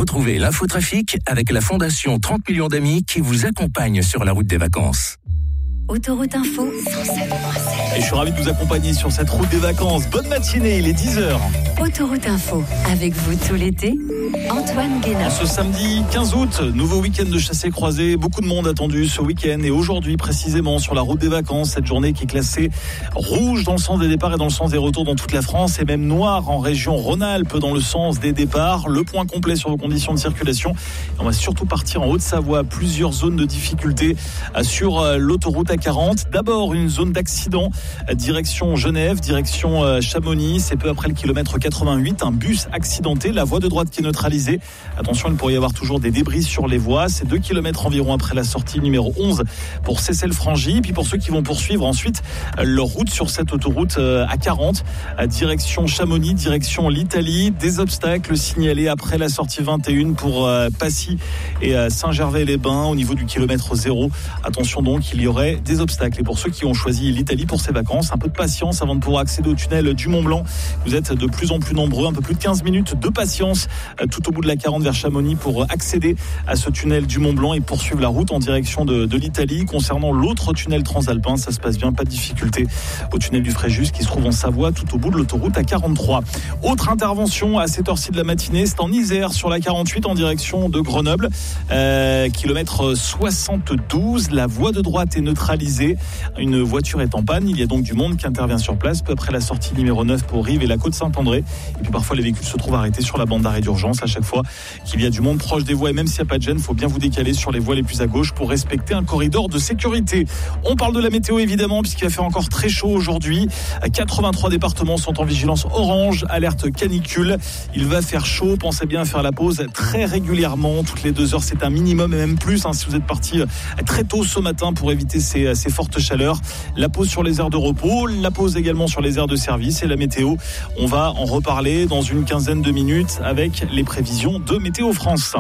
Retrouvez l'infotrafic avec la Fondation 30 millions d'amis qui vous accompagne sur la route des vacances. Autoroute Info 107.7. Et je suis ravi de vous accompagner sur cette route des vacances. Bonne matinée, il est 10h. Autoroute Info, avec vous tout l'été, Antoine Guénard. Ce samedi 15 août, nouveau week-end de chassé-croisé. Beaucoup de monde attendu ce week-end. Et aujourd'hui, précisément, sur la route des vacances, cette journée qui est classée rouge dans le sens des départs et dans le sens des retours dans toute la France. Et même noir en région Rhône-Alpes dans le sens des départs. Le point complet sur vos conditions de circulation. Et on va surtout partir en Haute-Savoie. Plusieurs zones de difficulté sur l'autoroute A40. D'abord, une zone d'accident. Direction Genève, direction Chamonix. C'est peu après le kilomètre 88. Un bus accidenté. La voie de droite qui est neutralisée. Attention, il pourrait y avoir toujours des débris sur les voies. C'est 2 km environ après la sortie numéro 11 pour Cessel-Frangy. Puis pour ceux qui vont poursuivre ensuite leur route sur cette autoroute A40, direction Chamonix, direction l'Italie. Des obstacles signalés après la sortie 21 pour Passy et Saint-Gervais-les-Bains au niveau du kilomètre 0. Attention donc, il y aurait des obstacles. Et pour ceux qui ont choisi l'Italie pour ces vacances, un peu de patience avant de pouvoir accéder au tunnel du Mont-Blanc. Vous êtes de plus en plus nombreux, un peu plus de 15 minutes de patience tout au bout de la 40 vers Chamonix pour accéder à ce tunnel du Mont-Blanc et poursuivre la route en direction de l'Italie. Concernant l'autre tunnel transalpin, ça se passe bien, pas de difficulté au tunnel du Fréjus qui se trouve en Savoie tout au bout de l'autoroute A43. Autre intervention à cette heure-ci de la matinée, c'est en Isère sur la 48 en direction de Grenoble, kilomètre 72. La voie de droite est neutralisée. Une voiture est en panne. Il y a donc du monde qui intervient sur place peu après la sortie numéro 9 pour Rives et la Côte-Saint-André. Et puis parfois les véhicules se trouvent arrêtés sur la bande d'arrêt d'urgence à chaque fois qu'il y a du monde proche des voies. Et même s'il n'y a pas de gêne, il faut bien vous décaler sur les voies les plus à gauche pour respecter un corridor de sécurité. On parle de la météo évidemment puisqu'il va faire encore très chaud aujourd'hui. 83 départements sont en vigilance orange, alerte canicule. Il va faire chaud, pensez bien à faire la pause très régulièrement. Toutes les 2 heures, c'est un minimum et même plus si vous êtes parti très tôt ce matin pour éviter ces fortes chaleurs. La pause sur les aires de repos, la pause également sur les aires de service et la météo. On va en reparler dans une quinzaine de minutes avec les prévisions de Météo France.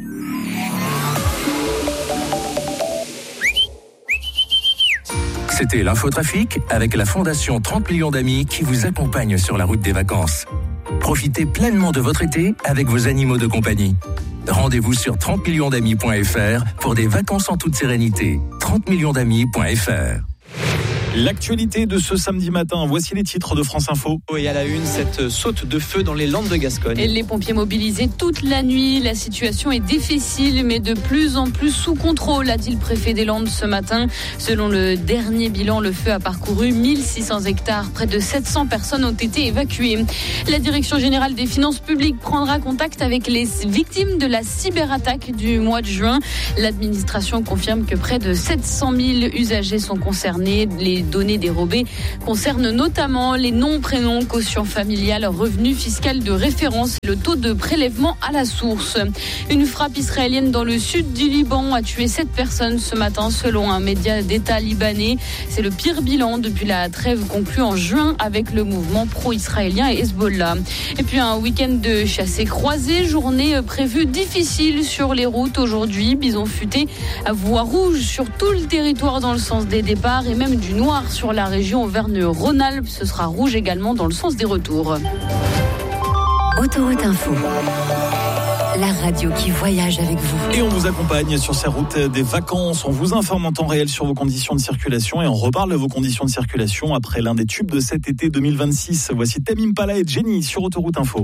C'était l'infotrafic avec la Fondation 30 millions d'amis qui vous accompagne sur la route des vacances. Profitez pleinement de votre été avec vos animaux de compagnie. Rendez-vous sur 30millionsdamis.fr pour des vacances en toute sérénité. 30millionsdamis.fr. L'actualité de ce samedi matin, voici les titres de France Info. Et à la une, cette saute de feu dans les Landes de Gascogne. Et les pompiers mobilisés toute la nuit. La situation est difficile, mais de plus en plus sous contrôle, a dit le préfet des Landes ce matin. Selon le dernier bilan, le feu a parcouru 1600 hectares. Près de 700 personnes ont été évacuées. La Direction générale des finances publiques prendra contact avec les victimes de la cyberattaque du mois de juin. L'administration confirme que près de 700 000 usagers sont concernés. Les données dérobées concernent notamment les noms, prénoms, quotient familial, revenu fiscal de référence, le taux de prélèvement à la source. Une frappe israélienne dans le sud du Liban a tué 7 personnes ce matin selon un média d'État libanais. C'est le pire bilan depuis la trêve conclue en juin avec le mouvement pro-israélien et Hezbollah. Et puis un week-end de chassé-croisé, journée prévue difficile sur les routes aujourd'hui. Bison futé à voie rouge sur tout le territoire dans le sens des départs et même du noir sur la région Auvergne-Rhône-Alpes. Ce sera rouge également dans le sens des retours. Autoroute Info, la radio qui voyage avec vous. Et on vous accompagne sur ces routes des vacances. On vous informe en temps réel sur vos conditions de circulation et on reparle de vos conditions de circulation après l'un des tubes de cet été 2026. Voici Tame Impala et Jenny sur Autoroute Info.